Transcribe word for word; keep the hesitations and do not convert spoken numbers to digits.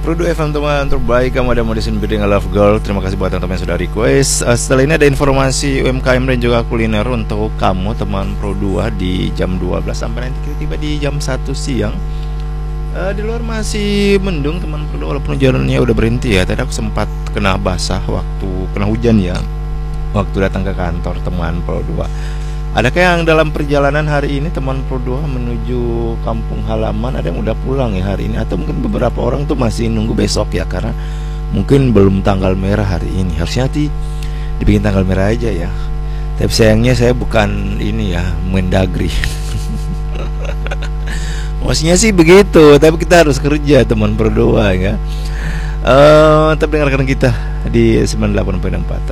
Produk F M teman terbaik, kamu ada Modern Building Love Girl. Terima kasih buat teman-teman yang sudah request. uh, Setelah ini ada informasi U M K M dan juga kuliner untuk kamu teman Pro dua di jam dua belas sampai nanti kita tiba di jam satu siang. uh, Di luar masih mendung teman Pro dua, walaupun jalannya udah berhenti ya. Tadi aku sempat kena basah waktu kena hujan ya, waktu datang ke kantor teman Pro dua. Adakah yang dalam perjalanan hari ini teman Pro dua menuju kampung halaman? Ada yang udah pulang ya hari ini, atau mungkin beberapa orang tuh masih nunggu besok ya, karena mungkin belum tanggal merah hari ini. Harusnya sih dibikin tanggal merah aja ya. Tapi sayangnya saya bukan ini ya, Mendagri. Maksudnya sih begitu, tapi kita harus kerja teman Pro dua ya. Uh, tetap dengarkan kita di sembilan puluh delapan koma empat.